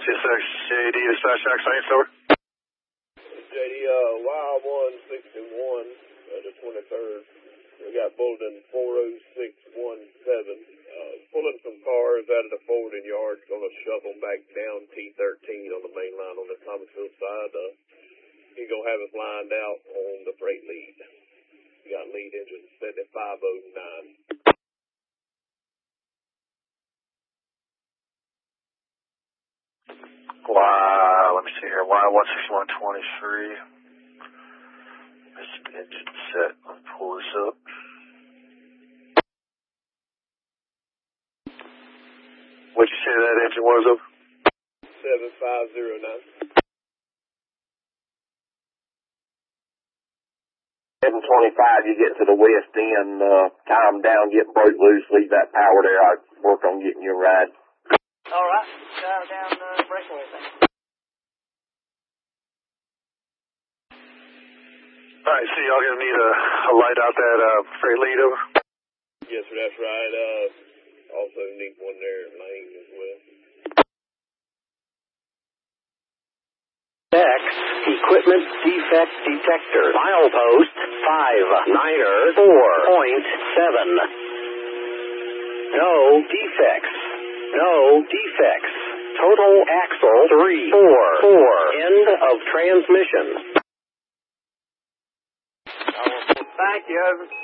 CSX JD to Shack Science Store. JD, Y161, the 23rd. We got bulletin 40617. Pulling some cars out of the forwarding yard, going to shove them back down T13 on the main line on the Thomasville side. He's going to have us lined out on the freight lead. We got lead engine 7509. Let me see here. Y16123. Missed engine set. Let me pull this up. What'd you say that engine was of? 7509. 725, you get to the west end, calm down, get brake loose, leave that power there. I'll work on getting you a ride. All right. Dial down breakaway thing. All right, so y'all gonna need a light out that freight lead over? Yes, sir, that's right. Also need one there in Lane as well. X equipment defect detector. Milepost 59er 4.7. No defects. No defects. Total axle 344. End of transmission. Thank you.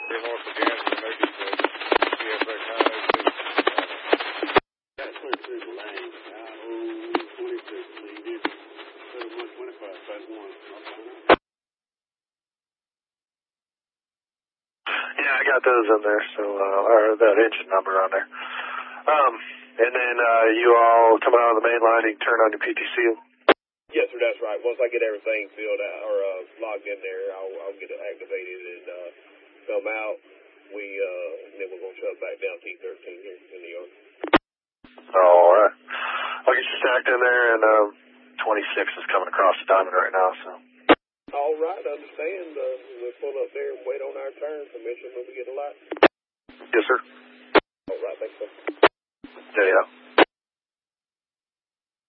Yeah, I got those in there, so, or that engine number on there. And then, you all coming out of the main line, you can turn on your PTC. Yes, sir, that's right. Once I get everything filled out or logged in there, I'll get it activated and come out. And then we're going to shut back down T13 here in the yard. All right. I'll get you stacked in there, and 26 is coming across the diamond right now, so. All right, I understand. We'll pull up there and wait on our turn. Permission when we get a light. Yes, sir. All right, thanks, sir. Yeah.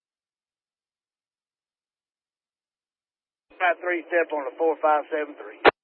Got 3 step on the 4573.